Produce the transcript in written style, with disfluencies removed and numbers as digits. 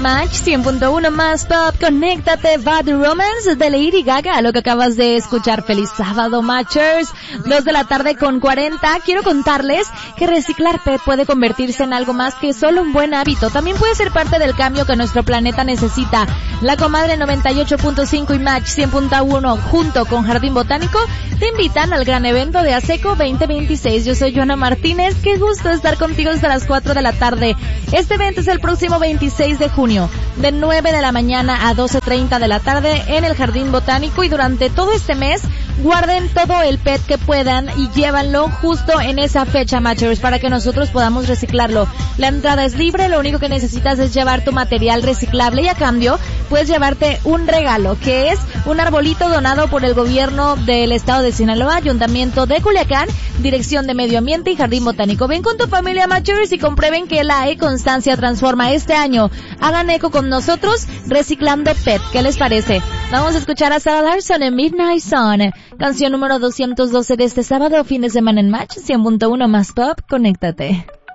Match 100.1 más pop. Conéctate, Bad Romance de Lady Gaga, lo que acabas de escuchar. Feliz sábado, Matchers. 2 de la tarde con 40. Quiero contarles que reciclar PET puede convertirse en algo más que solo un buen hábito. También puede ser parte del cambio que nuestro planeta necesita. La Comadre 98.5 y Match 100.1 junto con Jardín Botánico te invitan al gran evento de ASECO 2026. Yo soy Joana Martínez. Qué gusto estar contigo hasta las 4 de la tarde. Este evento es el próximo 26 de junio, de 9 de la mañana a 12:30 de la tarde en el Jardín Botánico, y durante todo este mes guarden todo el PET que puedan y llévanlo justo en esa fecha, Matchers, para que nosotros podamos reciclarlo. La entrada es libre, lo único que necesitas es llevar tu material reciclable y a cambio puedes llevarte un regalo, que es un arbolito donado por el gobierno del estado de Sinaloa, Ayuntamiento de Culiacán, Dirección de Medio Ambiente y Jardín Botánico. Ven con tu familia, Matchers, y comprueben que la e-constancia transforma. Este año hagan eco con nosotros reciclando PET. ¿Qué les parece? Vamos a escuchar a Sarah Larson en Midnight Sun, canción número 212 de este sábado, fin de semana en Match 100.1 más pop. Conéctate.